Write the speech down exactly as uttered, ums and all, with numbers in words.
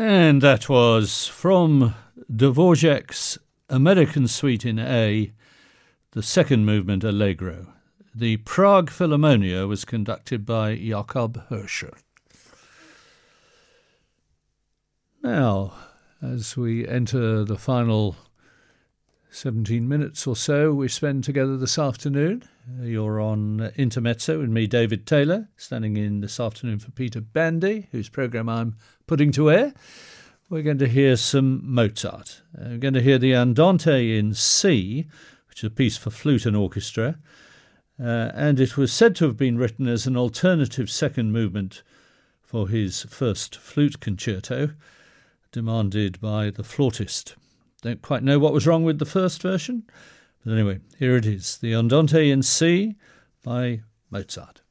And that was from Dvorak's American Suite in A, the second movement Allegro. The Prague Philharmonia was conducted by Jakob Hirscher. Now, as we enter the final seventeen minutes or so we spend together this afternoon, you're on Intermezzo with me, David Taylor, standing in this afternoon for Peter Bandy, whose programme I'm putting to air. We're going to hear some Mozart. Uh, we're going to hear the Andante in C, which is a piece for flute and orchestra, uh, and it was said to have been written as an alternative second movement for his first flute concerto, demanded by the flautist. Don't quite know what was wrong with the first version, but anyway, here it is, the Andante in C by Mozart.